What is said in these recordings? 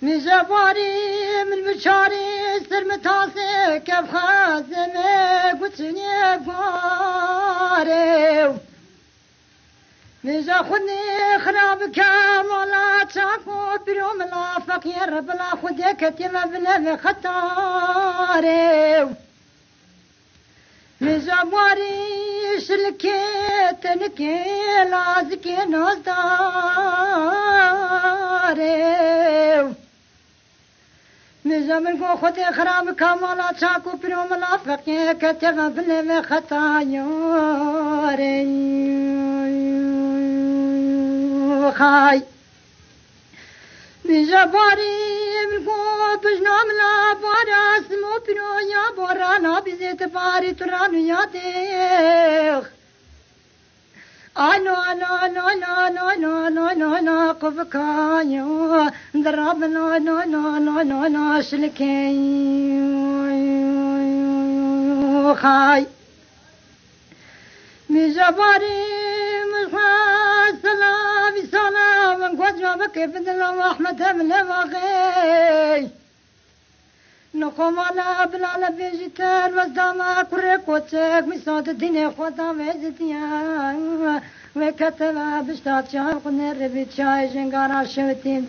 مجباري من مشاري سر متاسي كيف خازمي قلتني باري مجا خدني خراب كامولا تشاكو بيوم لا فقير بلا خدي كتيمة بلا خطاري مجباري شلكي تنكي لازكي نصداري مجمل کو خود خراب کامالا چاکو پرو منافقی کتب بله و خطایاری خای مجباری ملکو بجنام لا بارا سمو پرو یا بارانا بیزیت باری ترانو یادیخ آنو آنو آنو آنو آنو آنو آنو آنو قبكايو ضربنا آنو آنو آنو آنو آنو شلكي خاي مجباري مخاص سلام سلام قدر بك بدل رحمة من الواقي نقوم على بلا بيجتر وزدما كركوتك مساد الدين خدا وزتيا وكتلا بشتات شاي قنر بيتشاي جنگارا شوتين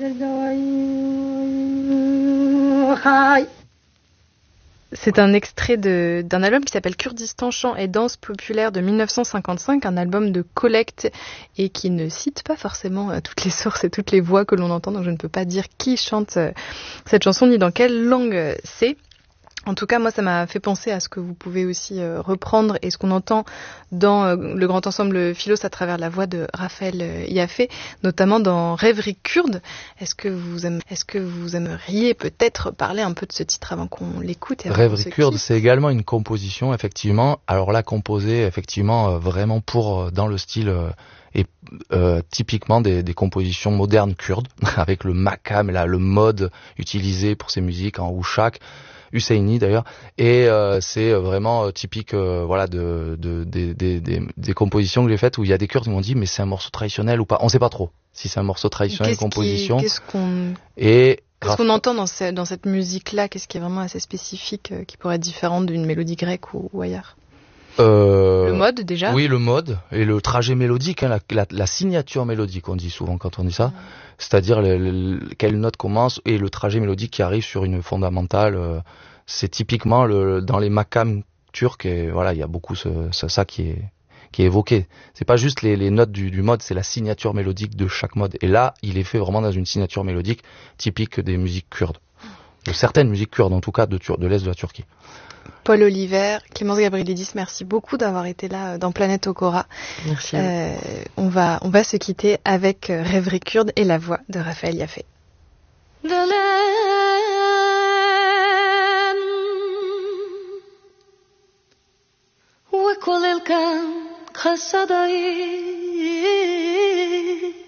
دردوي خاي. C'est un extrait d'un album qui s'appelle Kurdistan, chant et danse populaire de 1955, un album de collecte et qui ne cite pas forcément toutes les sources et toutes les voix que l'on entend, donc je ne peux pas dire qui chante cette chanson ni dans quelle langue c'est. En tout cas, moi, ça m'a fait penser à ce que vous pouvez aussi reprendre et ce qu'on entend dans le grand ensemble Philos à travers la voix de Raphaël Yaffé, notamment dans Rêverie kurde. Est-ce que vous aimeriez peut-être parler un peu de ce titre avant qu'on l'écoute? Rêverie kurde, c'est également une composition, effectivement. Alors là, composée, effectivement, vraiment pour, dans le style... et typiquement des compositions modernes kurdes, avec le makam, là, le mode utilisé pour ces musiques en oushak, Husseini d'ailleurs, et c'est vraiment typique voilà des compositions que j'ai faites où il y a des Kurdes qui m'ont dit mais c'est un morceau traditionnel ou pas, on sait pas trop si c'est un morceau traditionnel, une composition. Qu'est-ce qu'on entend dans cette musique-là? Qu'est-ce qui est vraiment assez spécifique, qui pourrait être différent d'une mélodie grecque ou ailleurs? Le mode déjà. Oui, le mode et le trajet mélodique, hein, la signature mélodique, on dit souvent quand on dit ça, c'est-à-dire quelle note commence et le trajet mélodique qui arrive sur une fondamentale. C'est typiquement dans les makams turcs et voilà, il y a beaucoup ça qui est évoqué. C'est pas juste les notes du mode, c'est la signature mélodique de chaque mode. Et là, il est fait vraiment dans une signature mélodique typique des musiques kurdes, de certaines musiques kurdes en tout cas de l'est de la Turquie. Paul Oliver, Clémence Gabrielidis, merci beaucoup d'avoir été là dans Planète Okora. Merci. On va se quitter avec Rêverie kurde et la voix de Raphaël Yaffé.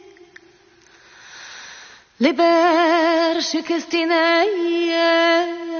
لبر شکستینه